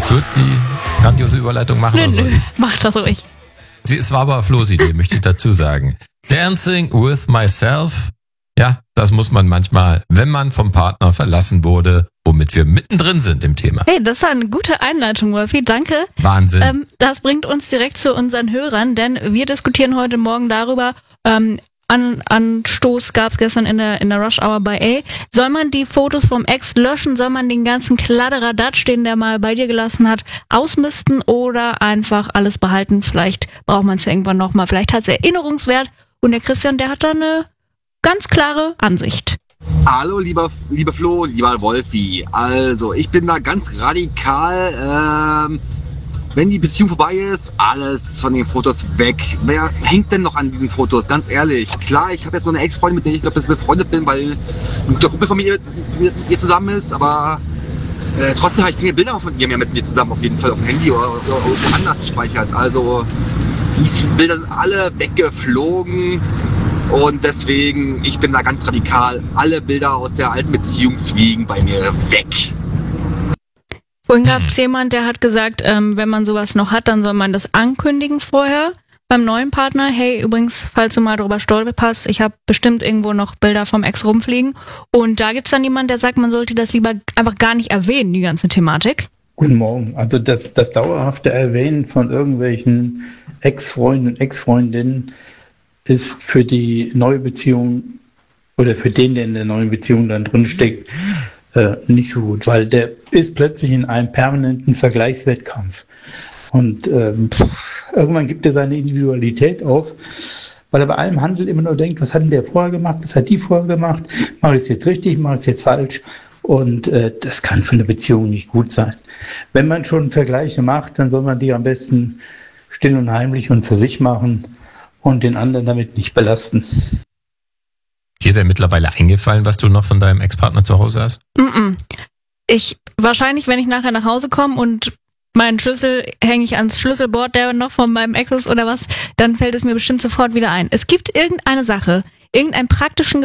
Willst du jetzt die grandiose Überleitung machen? Oder soll ich? Mach das ruhig. Es war aber Flo's Idee, möchte ich dazu sagen. Dancing with myself. Ja, das muss man manchmal, wenn man vom Partner verlassen wurde, womit wir mittendrin sind im Thema. Hey, das war eine gute Einleitung, Wolfi. Danke. Wahnsinn. Das bringt uns direkt zu unseren Hörern, denn wir diskutieren heute Morgen darüber, Anstoß gab es gestern in der Rush Hour bei A. Soll man die Fotos vom Ex löschen? Soll man den ganzen Kladderadatsch, den der mal bei dir gelassen hat, ausmisten oder einfach alles behalten? Vielleicht braucht man es ja irgendwann nochmal. Vielleicht hat es Erinnerungswert. Und der Christian, der hat da eine ganz klare Ansicht. Hallo, lieber Flo, lieber Wolfi. Also, ich bin da ganz radikal. Wenn die Beziehung vorbei ist, alles von den Fotos weg. Wer hängt denn noch an diesen Fotos? Ganz ehrlich. Klar, ich habe jetzt noch eine Ex-Freundin, mit der ich glaube, ich befreundet bin, weil der Kumpel von mir mit ihr zusammen ist. Aber trotzdem habe ich keine Bilder von ihr mehr mit mir zusammen, auf jeden Fall auf dem Handy oder woanders gespeichert. Also, die Bilder sind alle weggeflogen. Und deswegen, ich bin da ganz radikal. Alle Bilder aus der alten Beziehung fliegen bei mir weg. Vorhin gab es jemand, der hat gesagt, wenn man sowas noch hat, dann soll man das ankündigen vorher beim neuen Partner. Hey, übrigens, falls du mal drüber stolperst, ich habe bestimmt irgendwo noch Bilder vom Ex rumfliegen. Und da gibt's dann jemand, der sagt, man sollte das lieber einfach gar nicht erwähnen, die ganze Thematik. Guten Morgen. Also das dauerhafte Erwähnen von irgendwelchen Ex-Freunden und Ex-Freundinnen ist für die neue Beziehung oder für den, der in der neuen Beziehung dann drin steckt, nicht so gut, weil der ist plötzlich in einem permanenten Vergleichswettkampf. Und irgendwann gibt er seine Individualität auf, weil er bei allem Handel immer nur denkt, was hat denn der vorher gemacht, was hat die vorher gemacht, mache ich es jetzt richtig, mache ich es jetzt falsch. Und das kann für eine Beziehung nicht gut sein. Wenn man schon Vergleiche macht, dann soll man die am besten still und heimlich und für sich machen und den anderen damit nicht belasten. Ist dir denn mittlerweile eingefallen, was du noch von deinem Ex-Partner zu Hause hast? Wahrscheinlich, wenn ich nachher nach Hause komme und meinen Schlüssel hänge ich ans Schlüsselbord, der noch von meinem Ex ist oder was, dann fällt es mir bestimmt sofort wieder ein. Es gibt irgendeine Sache, irgendeinen praktischen